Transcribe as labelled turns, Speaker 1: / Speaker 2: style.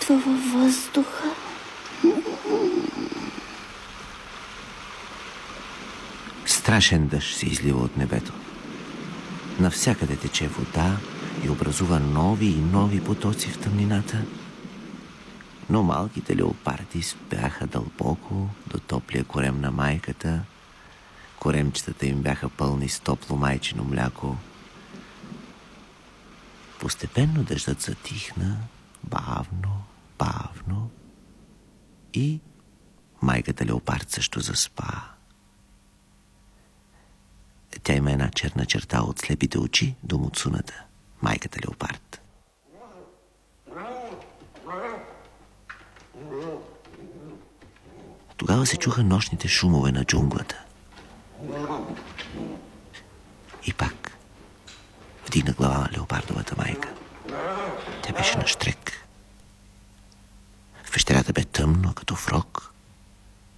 Speaker 1: изпитва във въздуха.
Speaker 2: Страшен дъжд се излива от небето. Навсякъде тече вода и образува нови и нови потоци в тъмнината. Но малките леопарди спяха дълбоко до топлия корем на майката. Коремчетата им бяха пълни с топло майчино мляко. Постепенно дъждът затихна, бавно, бавно, и майката леопард също заспа. Тя има една черна черта от слепите очи до муцуната, майката леопард. Тогава се чуха нощните шумове на джунглата. И пак вдигна глава леопардовата майка. Тя беше на щрек. В пещерата бе тъмно, като в рок.